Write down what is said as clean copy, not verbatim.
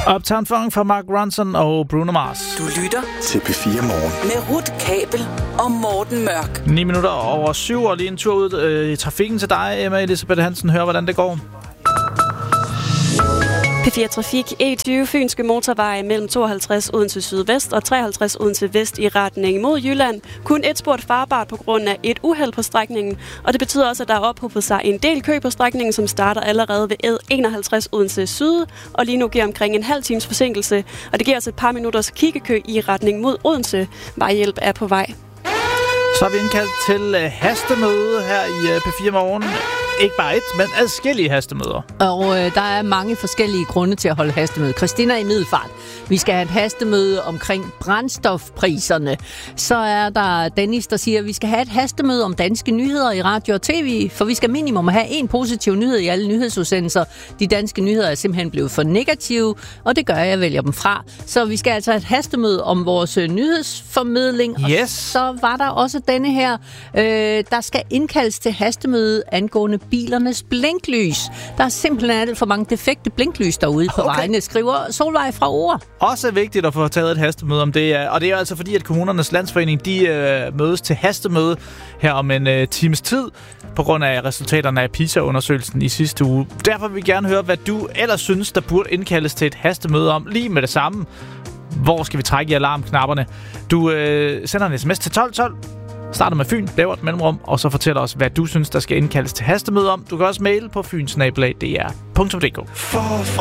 Uptown Funk fra Mark Ronson og Bruno Mars. Du lytter til P4 Morgen. Med Ruth Kabel og Morten Mørk. 9 minutter over 7, og lige en tur ud i trafikken til dig, Emma Elisabeth Hansen. Hør, hvordan det går. P4 Trafik, E20 Fynske Motorvej mellem 52 Odense Sydvest og 53 Odense Vest i retning mod Jylland. Kun et spurt farbart på grund af et uheld på strækningen, og det betyder også, at der er ophobet sig en del kø på strækningen, som starter allerede ved E51 Odense Syd, og lige nu giver omkring en halv times forsinkelse, og det giver os et par minutters kiggekø i retning mod Odense. Vejhjælp er på vej. Så har vi indkaldt til hastemøde her i P4 Morgen. Ikke bare et, men adskillige hastemøder. Og der er mange forskellige grunde til at holde hastemøde. Christina i Middelfart. Vi skal have et hastemøde omkring brændstofpriserne. Så er der Dennis, der siger, at vi skal have et hastemøde om danske nyheder i radio og tv, for vi skal minimum have en positiv nyhed i alle nyhedsudsendelser. De danske nyheder er simpelthen blevet for negative, og det gør jeg vælger dem fra. Så vi skal altså have et hastemøde om vores nyhedsformidling. Yes. Og så var der også denne her, der skal indkaldes til hastemøde angående bilernes blinklys. Der er simpelthen alt for mange defekte blinklys derude på vejene, skriver Solvej fra Ore. Også vigtigt at få taget et hastemøde om det, og det er altså fordi, at Kommunernes Landsforening, de mødes til hastemøde her om en times tid, på grund af resultaterne af PISA-undersøgelsen i sidste uge. Derfor vil vi gerne høre, hvad du ellers synes, der burde indkaldes til et hastemøde om lige med det samme. Hvor skal vi trække i alarmknapperne? Du sender en sms til 1212. Starter med Fyn, laver et mellemrum, og så fortæller os, hvad du synes, der skal indkaldes til hastemøde om. Du kan også maile på fynsnabelag.dr.dk.